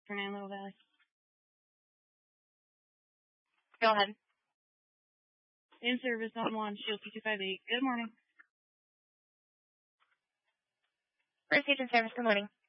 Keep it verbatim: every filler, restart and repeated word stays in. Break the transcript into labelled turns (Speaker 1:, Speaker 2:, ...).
Speaker 1: Fernando Little Valley.
Speaker 2: Go ahead.
Speaker 1: In service on one, Shield two two five eight. Good morning.
Speaker 2: First agent service, good morning.